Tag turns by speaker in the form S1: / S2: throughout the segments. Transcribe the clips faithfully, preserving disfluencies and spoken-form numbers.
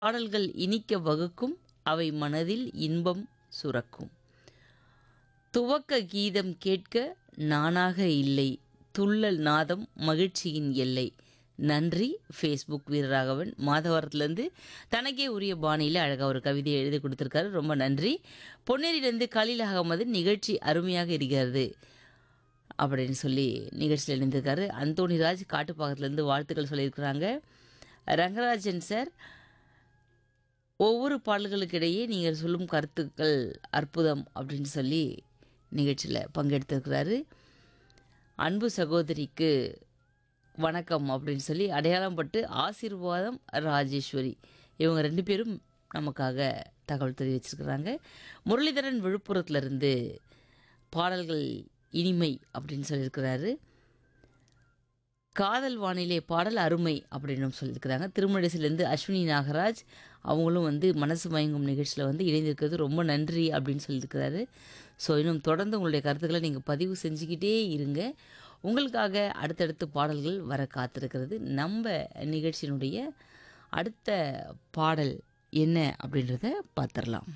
S1: பாடல்கள் இனிக்க வகுக்கும், அவை மனதில் இன்பம் சுரக்கும். துவக்க கீதம் கேட்க நானாக இல்லை, துள்ளல் நாதம் மகிழ்ச்சியின் எல்லை. நன்றி. ஃபேஸ்புக் வீரராகவன் மாதவரத்துலேருந்து தனக்கே உரிய பாணியில் அழகாக ஒரு கவிதையை எழுதி கொடுத்துருக்காரு. ரொம்ப நன்றி. பொன்னேரியிலேருந்து கலீல் அகமது, நிகழ்ச்சி அருமையாக இருக்கிறது அப்படின்னு சொல்லி நிகழ்ச்சியில் இணைந்திருக்காரு. அந்தோணிராஜ் காட்டுப்பாக்கத்துலேருந்து வாழ்த்துக்கள் சொல்லியிருக்கிறாங்க. ரங்கராஜன் சார், ஒவ்வொரு பாடல்களுக்கிடையே நீங்கள் சொல்லும் கருத்துக்கள் அற்புதம் அப்படின்னு சொல்லி நிகழ்ச்சியில் பங்கெடுத்திருக்கிறாரு. அன்பு சகோதரிக்கு வணக்கம் அப்படின்னு சொல்லி அடையாளம் பட்டு ஆசீர்வாதம் ராஜேஸ்வரி, இவங்க ரெண்டு பேரும் நமக்காக தகவல் தெரிவிச்சிருக்கிறாங்க. முரளிதரன் விழுப்புரத்துலேருந்து பாடல்கள் இனிமை அப்படின்னு சொல்லியிருக்கிறாரு. காதல் வானிலை பாடல் அருமை அப்படின்னு சொல்லியிருக்கிறாங்க. திருமழிசிலேருந்து அஸ்வினி நாகராஜ், அவங்களும் வந்து மனசு மயங்கும் நிகழ்ச்சியில் வந்து இணைந்திருக்கிறது ரொம்ப நன்றி அப்படின்னு சொல்லியிருக்கிறாரு. ஸோ இன்னும் தொடர்ந்து உங்களுடைய கருத்துக்களை நீங்கள் பதிவு செஞ்சுக்கிட்டே இருங்க. உங்களுக்காக அடுத்தடுத்து பாடல்கள் வர காத்திருக்கிறது. நம்ம நிகழ்ச்சியினுடைய அடுத்த பாடல் என்ன அப்படின்றத பார்த்துடலாம்.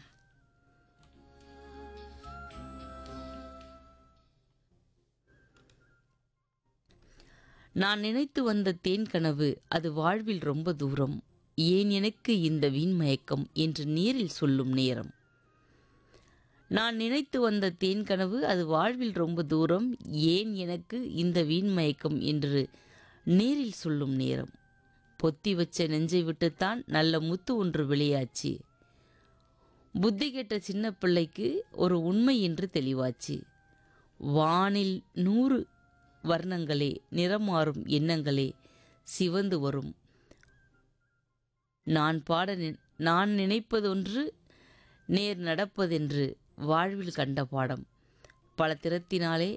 S1: நான் நினைத்து வந்த தேன் கனவு அது வாழ்வில் ரொம்ப தூரம், ஏன் எனக்கு இந்த வீண் மயக்கம் என்று நேரில் சொல்லும் நேரம். நான் நினைத்து வந்த தேன் கனவு அது வாழ்வில் ரொம்ப தூரம், ஏன் எனக்கு இந்த வீண் மயக்கம் என்று நேரில் சொல்லும் நேரம். பொத்தி வச்ச நெஞ்சை விட்டுத்தான் நல்ல முத்து ஒன்று வெளியாச்சு, புத்தி கெட்ட சின்ன பிள்ளைக்கு ஒரு உண்மை என்று தெளிவாச்சு. வானில் நூறு வர்ணங்களே, நிறமாறும் எண்ணங்களே சிவந்து வரும். நான் பாட நான் நினைப்பதொன்று நேர் நடப்பதென்று வாழ்வில் கண்ட பாடம். பல திறத்தினாலே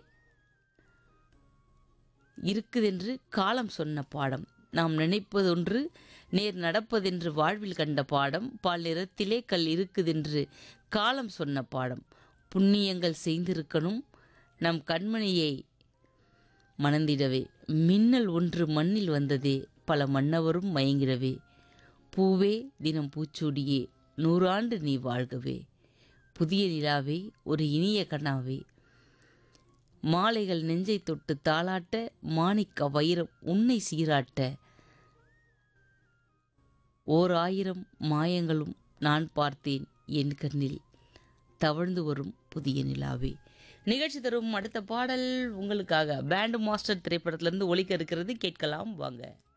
S1: இருக்குதென்று காலம் சொன்ன பாடம். நாம் நினைப்பதொன்று நேர் நடப்பதென்று வாழ்வில் கண்ட பாடம். பல நிறத்திலே கல் இருக்குதென்று காலம் சொன்ன பாடம். புண்ணியங்கள் செய்திருக்கணும் நம் கண்மணியை மணந்திடவே, மின்னல் ஒன்று மண்ணில் வந்ததே பல மன்னவரும் மயங்கிடவே. பூவே தினம் பூச்சூடியே நூறாண்டு நீ வாழ்கவே, புதிய நிலாவே ஒரு இனிய கண்ணாவே. மாலைகள் நெஞ்சை தொட்டு தாளாட்ட, மாணிக்க வைரம் உன்னை சீராட்ட. ஓர் ஆயிரம் மாயங்களும் நான் பார்த்தேன் என் கண்ணில், தவழ்ந்து வரும் புதிய நிலாவே. நிகழ்ச்சி தரும் அடுத்த பாடல் உங்களுக்காக பேண்ட் மாஸ்டர் திரைப்படத்திலிருந்து ஒலிக்க இருக்கிறது. கேட்கலாம் வாங்க.